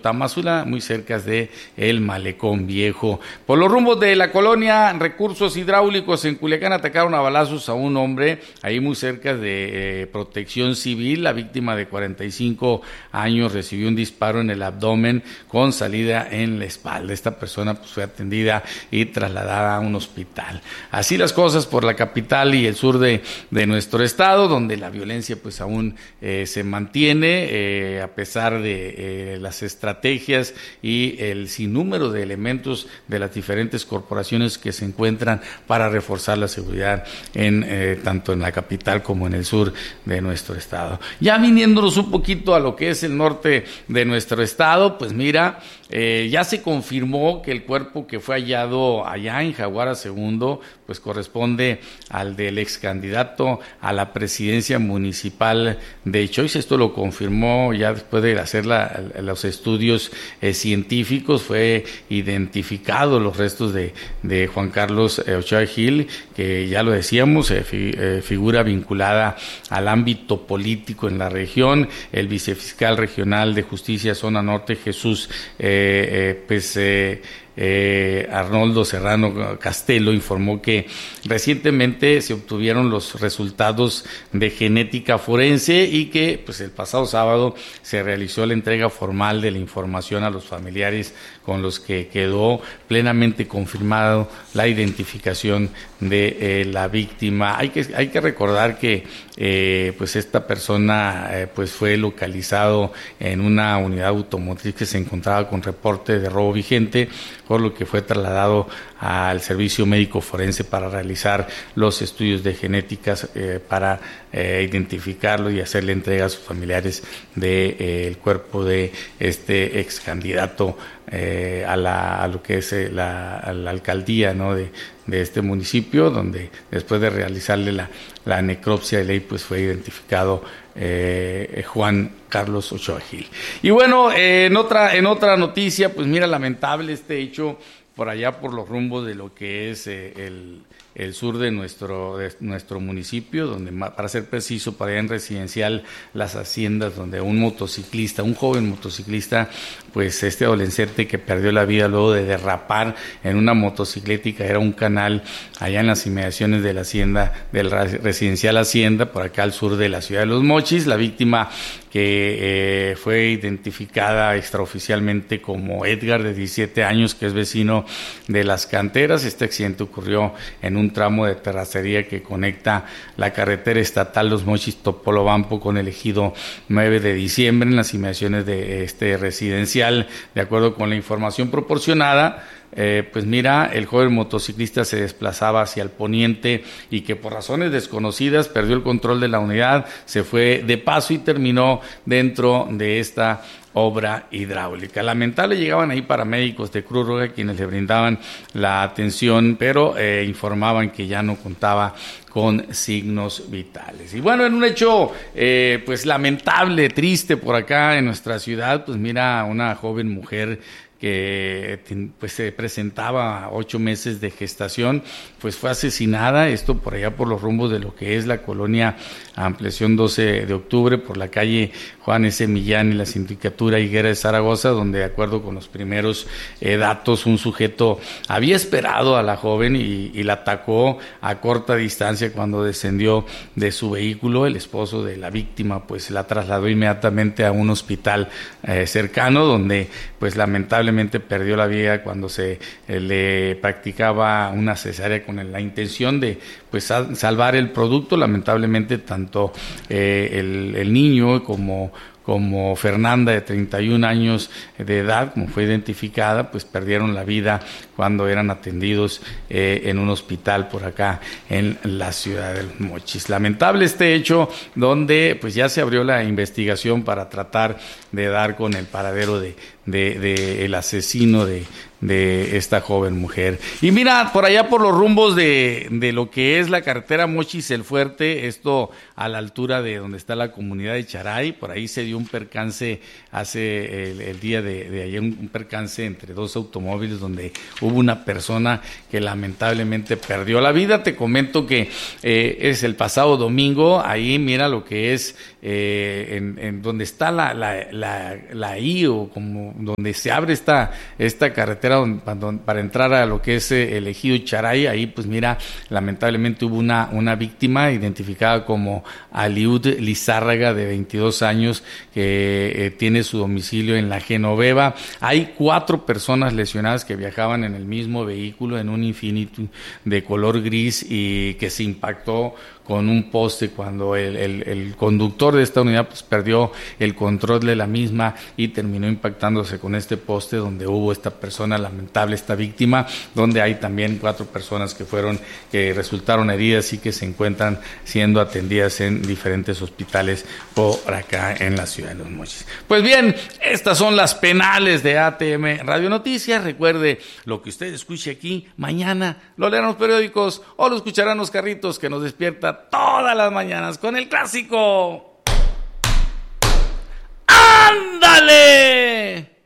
Tamazula, muy cerca de el Malecón Viejo. Por los rumbos de la colonia Recursos Hidráulicos en Culiacán, atacaron a balazos a un hombre ahí muy cerca de Protección Civil. La víctima de 45 años recibió un disparo en el abdomen con salida en la espalda. Esta persona pues fue atendida y trasladada a un hospital. Así las cosas por la capital y el sur de nuestro estado, donde la violencia pues aún se mantiene a pesar de las estrategias y el sinnúmero de elementos de las diferentes corporaciones que se encuentran para reforzar la seguridad tanto en la capital como en el sur de nuestro estado. Ya viniéndonos un poquito a lo que es el norte de nuestro estado, pues mira, ya se confirmó que el cuerpo que fue hallado allá en Jaguara II, pues corresponde al del ex candidato a la presidencia municipal de Choix. Esto lo confirmó ya después de hacer los estudios científicos. Fue identificado los restos de Juan Carlos Ochoa Gil, que ya lo decíamos, figura vinculada al ámbito político en la región. El vicefiscal regional de Justicia Zona Norte, Jesús Arnoldo Serrano Castelo, informó que recientemente se obtuvieron los resultados de genética forense y que pues el pasado sábado se realizó la entrega formal de la información a los familiares, con los que quedó plenamente confirmado la identificación de la víctima. Hay que recordar que pues esta persona pues fue localizado en una unidad automotriz que se encontraba con reporte de robo vigente, por lo que fue trasladado al servicio médico forense para realizar los estudios de genéticas para identificarlo y hacerle entrega a sus familiares del cuerpo de este ex candidato a lo que es la alcaldía, ¿no?, de este municipio, donde después de realizarle la necropsia de ley pues fue identificado Juan Carlos Ochoa Gil. Y bueno, en otra noticia, pues mira, lamentable este hecho por allá por los rumbos de lo que es el sur de nuestro municipio, donde, para ser preciso, para allá en Residencial Las Haciendas, donde un joven motociclista, pues este adolescente que perdió la vida luego de derrapar en una motocicleta, era un canal allá en las inmediaciones de la hacienda, del Residencial Hacienda, por acá al sur de la ciudad de Los Mochis. La víctima, que fue identificada extraoficialmente como Edgar, de 17 años, que es vecino de Las Canteras. Este accidente ocurrió en un tramo de terracería que conecta la carretera estatal Los Mochis-Topolobampo con el ejido 9 de diciembre, en las inmediaciones de este residencial. De acuerdo con la información proporcionada, pues mira, el joven motociclista se desplazaba hacia el poniente y que por razones desconocidas perdió el control de la unidad, se fue de paso y terminó dentro de esta obra hidráulica. Lamentable, llegaban ahí paramédicos de Cruz Roja quienes le brindaban la atención, pero informaban que ya no contaba con signos vitales. Y bueno, en un hecho pues lamentable, triste por acá en nuestra ciudad, pues mira, una joven mujer que pues se presentaba 8 meses de gestación, pues fue asesinada, esto por allá por los rumbos de lo que es la colonia Ampliación 12 de Octubre, por la calle Juan S. Millán y la sindicatura Higuera de Zaragoza, donde de acuerdo con los primeros datos, un sujeto había esperado a la joven y la atacó a corta distancia cuando descendió de su vehículo. El esposo de la víctima pues la trasladó inmediatamente a un hospital cercano, donde pues lamentablemente perdió la vida cuando se le practicaba una cesárea con la intención de pues salvar el producto. Lamentablemente tanto el niño como Fernanda, de 31 años de edad, como fue identificada, pues perdieron la vida cuando eran atendidos en un hospital por acá en la ciudad de Los Mochis. Lamentable este hecho, donde pues ya se abrió la investigación para tratar de dar con el paradero de el asesino de de esta joven mujer. Y mira, por allá por los rumbos de lo que es la carretera Mochis El Fuerte, esto a la altura de donde está la comunidad de Charay, por ahí se dio un percance hace el día de ayer, un percance entre dos automóviles donde hubo una persona que lamentablemente perdió la vida. Te comento que es el pasado domingo, ahí mira lo que es en donde está la I, o como donde se abre esta carretera para entrar a lo que es el ejido Charay. Ahí pues mira, lamentablemente hubo una víctima identificada como Aliud Lizárraga, de 22 años, que tiene su domicilio en la Genoveva. Hay 4 personas lesionadas que viajaban en el mismo vehículo, en un Infiniti de color gris, y que se impactó con un poste cuando el conductor de esta unidad pues perdió el control de la misma y terminó impactándose con este poste, donde hubo esta persona lamentable, esta víctima, donde hay también 4 personas que resultaron heridas y que se encuentran siendo atendidas en diferentes hospitales por acá en la ciudad de Los Mochis. Pues bien, estas son las penales de ATM Radio Noticias. Recuerde, lo que usted escuche aquí, mañana lo leerán los periódicos o lo escucharán los carritos, que nos despierta todas las mañanas con el clásico ¡Ándale!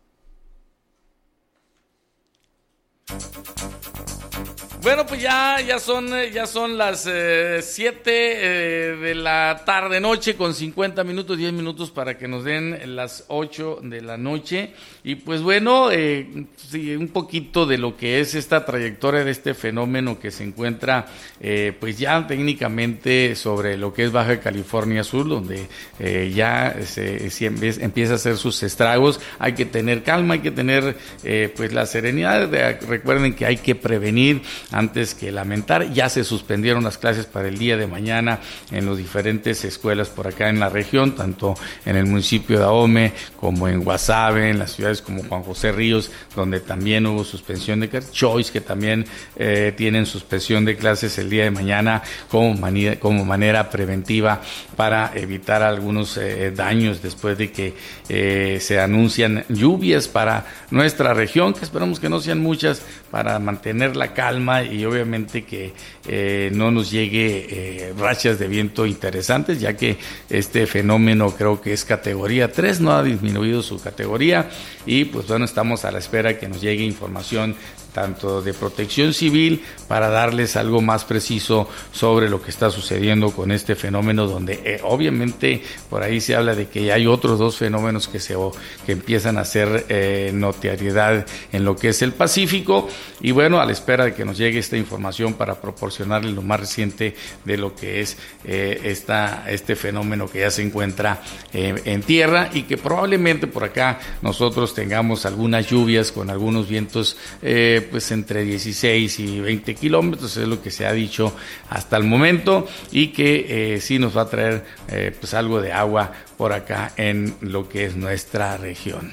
Bueno, pues ya son las 7 de la tarde noche con 50 minutos, 10 minutos para que nos den las 8 de la noche. Y pues bueno, sí, un poquito de lo que es esta trayectoria de este fenómeno que se encuentra pues ya técnicamente sobre lo que es Baja California Sur, donde ya empieza a hacer sus estragos. Hay que tener calma, hay que tener pues la serenidad. Recuerden que hay que prevenir antes que lamentar. Ya se suspendieron las clases para el día de mañana en las diferentes escuelas por acá en la región, tanto en el municipio de Ahome como en Guasave, en las ciudades como Juan José Ríos, donde también hubo suspensión de clases. Choice, que también tienen suspensión de clases el día de mañana como manera preventiva para evitar algunos daños después de que se anuncian lluvias para nuestra región, que esperamos que no sean muchas, para mantener la calma y obviamente que no nos llegue rachas de viento interesantes, ya que este fenómeno creo que es categoría 3, no ha disminuido su categoría, y pues bueno, estamos a la espera que nos llegue información tanto de Protección Civil para darles algo más preciso sobre lo que está sucediendo con este fenómeno, donde obviamente por ahí se habla de que ya hay otros 2 fenómenos que empiezan a hacer notoriedad en lo que es el Pacífico, y bueno, a la espera de que nos llegue esta información para proporcionarles lo más reciente de lo que es este fenómeno que ya se encuentra en tierra, y que probablemente por acá nosotros tengamos algunas lluvias con algunos vientos pues entre 16 y 20 kilómetros, es lo que se ha dicho hasta el momento, y que sí nos va a traer pues algo de agua por acá en lo que es nuestra región.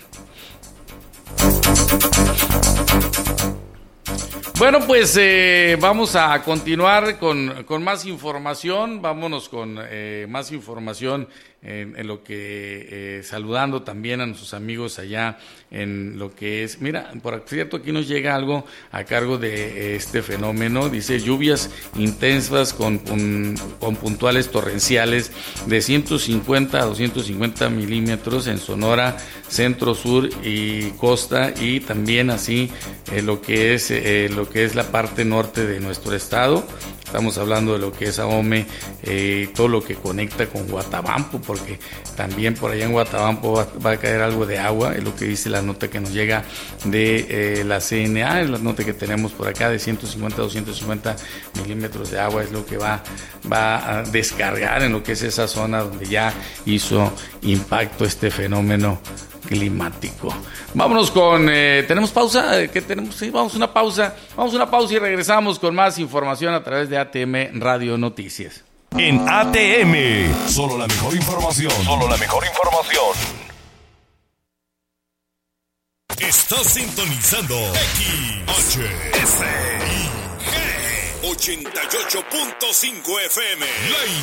Bueno, pues vamos a continuar con más información. Vámonos con más información en lo que saludando también a nuestros amigos allá en lo que es, mira, por cierto, aquí nos llega algo a cargo de este fenómeno. Dice: lluvias intensas con puntuales torrenciales de 150 a 250 milímetros en Sonora, centro, sur y costa, y también así lo que es la parte norte de nuestro estado. Estamos hablando de lo que es Ahome, todo lo que conecta con Guatabampo, porque también por allá en Guatabampo va a caer algo de agua, es lo que dice la nota que nos llega de la CNA, es la nota que tenemos por acá de 150 a 250 milímetros de agua, es lo que va a descargar en lo que es esa zona donde ya hizo impacto este fenómeno climático. Vámonos con ¿tenemos pausa? ¿Qué tenemos? Sí, vamos a una pausa y regresamos con más información a través de ATM Radio Noticias. En ATM, solo la mejor información. Estás sintonizando XSIG 88.5 FM, la